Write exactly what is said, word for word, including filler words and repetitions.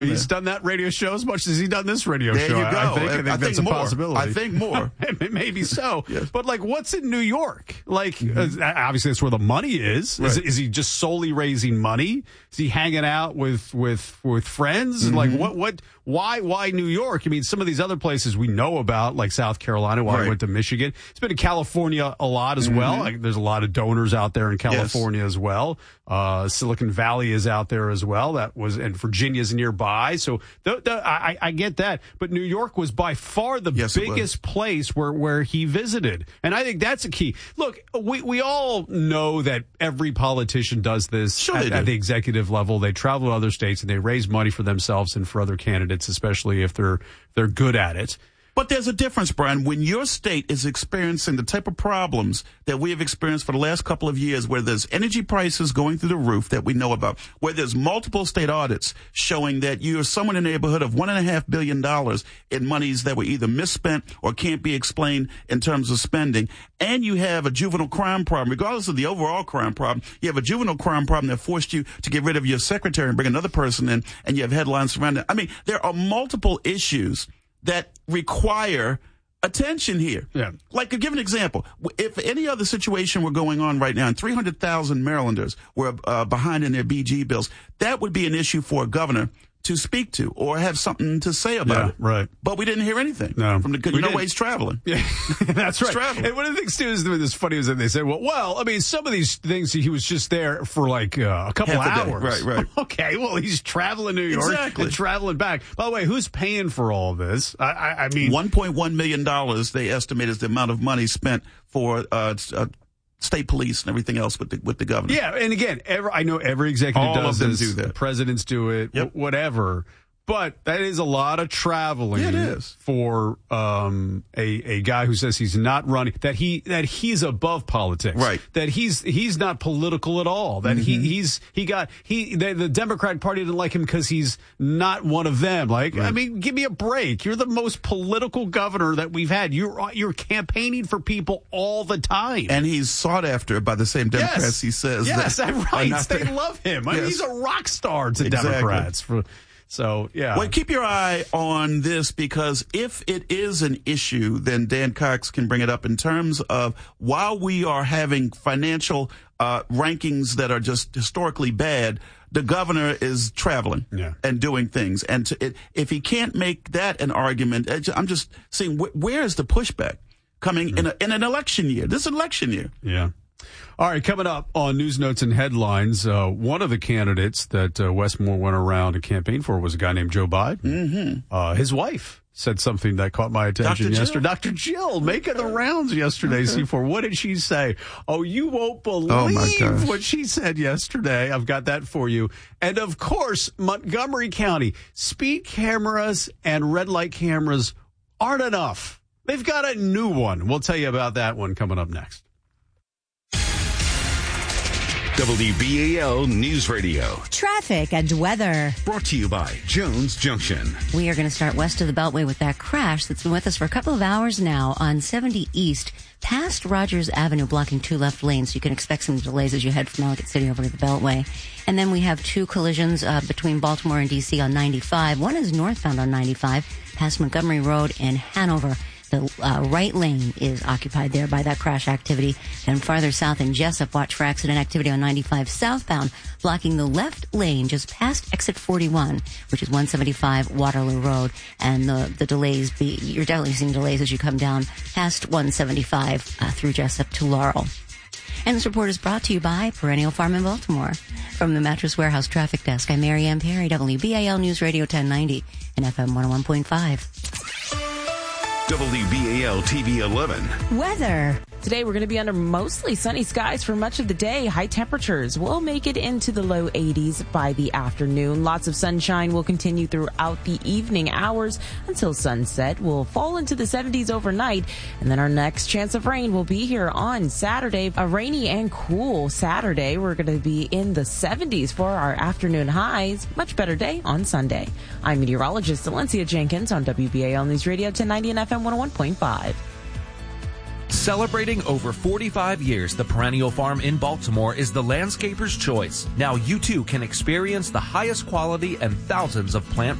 He's done that radio show as much as he's done this radio there show. You go. I think, I think I that's think a more. possibility. I think more. Maybe so. Yes. But, like, what's in New York? Like, mm-hmm. uh, obviously that's where the money is. Right. Is, is he just solely raising money? Is he hanging out with with, with friends? Mm-hmm. Like, what, what, why, why New York? I mean, some of these other places we know about, like South Carolina, where right. I went to Michigan. It's been in California a lot as mm-hmm. well. Like, there's a lot of donors out there in California yes. as well. Uh, Silicon Valley is out there as well. That was, and Virginia's nearby. So the, the, I, I get that. But New York was by far the yes, biggest place where, where he visited. And I think that's a key. Look, we, we all know that every politician does this sure at, do. at the executive level. They travel to other states and they raise money for themselves and for other candidates, especially if they're, they're good at it. But there's a difference, Brian. When your state is experiencing the type of problems that we have experienced for the last couple of years, where there's energy prices going through the roof that we know about, where there's multiple state audits showing that you're somewhere in the neighborhood of one and a half billion dollars in monies that were either misspent or can't be explained in terms of spending, and you have a juvenile crime problem, regardless of the overall crime problem, you have a juvenile crime problem that forced you to get rid of your secretary and bring another person in, and you have headlines surrounding it. I mean, there are multiple issues that require attention here. Yeah. Like, to give an example, if any other situation were going on right now and three hundred thousand Marylanders were uh, behind in their B G bills, that would be an issue for a governor to speak to or have something to say about yeah, it. Right. But we didn't hear anything. No. From the good. You know why he's traveling. Yeah, that's right. Traveling. And one of the things, too, is this funny is that they said, well, well, I mean, some of these things, he was just there for like uh, a couple Half a day. hours. Right, right. Okay, well, he's traveling New York exactly. and traveling back. By the way, who's paying for all this? I, I, I mean, one point one million dollars they estimate is the amount of money spent for uh, uh state police and everything else with the with the governor. Yeah, and again, every, I know every executive all does of them this. do that. The presidents do it. Yep. Whatever. But that is a lot of traveling yeah, it is. for um, a a guy who says he's not running, that he that he's above politics, right? That he's he's not political at all. That mm-hmm. he he's he got he the, the Democratic Party didn't like him because he's not one of them. Like, right. I mean, give me a break. You're the most political governor that we've had. You're you're campaigning for people all the time, and he's sought after by the same Democrats. Yes. He says, yes, that that right. They the, love him. I yes. mean, he's a rock star to exactly. Democrats. For, So, yeah. Well, keep your eye on this, because if it is an issue, then Dan Cox can bring it up in terms of, while we are having financial uh, rankings that are just historically bad, the governor is traveling yeah. and doing things. And to, it, if he can't make that an argument, I'm just saying, wh- where is the pushback coming mm-hmm. in, a, in an election year? This election year. Yeah. All right, coming up on News Notes and Headlines, uh, one of the candidates that uh, Westmore went around to campaign for was a guy named Joe Biden. Mm-hmm. Uh, his wife said something that caught my attention Doctor yesterday. Jill? Doctor Jill making the rounds yesterday, C four. What did she say? Oh, you won't believe oh my gosh. what she said yesterday. I've got that for you. And, of course, Montgomery County, speed cameras and red light cameras aren't enough. They've got a new one. We'll tell you about that one coming up next. W B A L News Radio. Traffic and weather. Brought to you by Jones Junction. We are going to start west of the Beltway with that crash that's been with us for a couple of hours now on seventy East, past Rogers Avenue, blocking two left lanes. So you can expect some delays as you head from Ellicott City over to the Beltway. And then we have two collisions uh, between Baltimore and D C on ninety-five. One is northbound on ninety-five, past Montgomery Road in Hanover. The uh, right lane is occupied there by that crash activity. And farther south in Jessup, watch for accident activity on ninety-five southbound, blocking the left lane just past exit forty-one, which is one seventy-five Waterloo Road. And the, the delays, be, you're definitely seeing delays as you come down past one seventy-five uh, through Jessup to Laurel. And this report is brought to you by Perennial Farm in Baltimore. From the Mattress Warehouse Traffic Desk, I'm Mary Ann Perry, W B A L News Radio ten ninety and F M one oh one point five. W B A L T V eleven. Weather. Today we're going to be under mostly sunny skies for much of the day. High temperatures will make it into the low eighties by the afternoon. Lots of sunshine will continue throughout the evening hours until sunset. We'll fall into the seventies overnight, and then our next chance of rain will be here on Saturday. A rainy and cool Saturday. We're going to be in the seventies for our afternoon highs. Much better day on Sunday. I'm meteorologist Valencia Jenkins on W B A L News Radio ten ninety and F M one oh one point five. Celebrating over forty-five years, the Perennial Farm in Baltimore is the landscaper's choice. Now you too can experience the highest quality and thousands of plant